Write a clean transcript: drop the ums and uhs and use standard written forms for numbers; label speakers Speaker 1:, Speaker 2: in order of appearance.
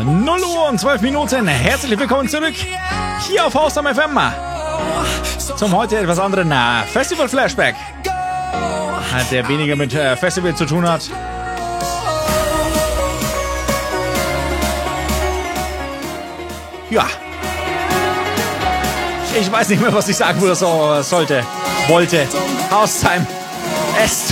Speaker 1: 0 Uhr und 12 Minuten. Herzlich willkommen zurück hier auf Haus am FM zum heute etwas anderen Festival-Flashback, der weniger mit Festival zu tun hat. Ja, ich weiß nicht mehr, was ich sagen wollte. Haustime. Es